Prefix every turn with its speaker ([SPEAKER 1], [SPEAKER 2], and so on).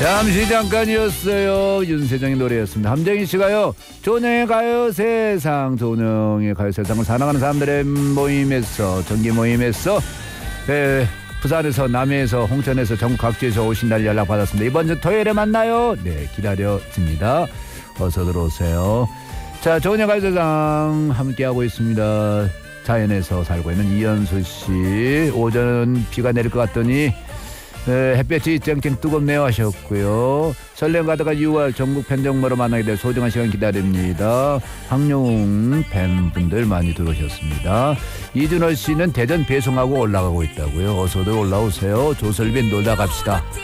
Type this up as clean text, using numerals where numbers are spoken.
[SPEAKER 1] 잠시 잠깐이었어요. 윤세정의 노래였습니다. 함정희 씨가요. 조능의 가요세상, 조능의 가요세상을 사랑하는 사람들의 모임에서, 정기 모임에서 부산에서, 남해에서, 홍천에서, 전국 각지에서 오신다는 연락받았습니다. 이번 주 토요일에 만나요. 네, 기다려집니다. 어서 들어오세요. 자, 조능의 가요세상 함께하고 있습니다. 자연에서 살고 있는 이현수 씨. 오전 비가 내릴 것 같더니 햇볕이 쨍쨍 뜨겁네요 하셨고요. 설렘 가득한 6월 전국 편정모로 만나게 될 소중한 시간 기다립니다. 황룡 팬분들 많이 들어오셨습니다. 이준호 씨는 대전 배송하고 올라가고 있다고요. 어서들 올라오세요. 조설빈 놀다 갑시다.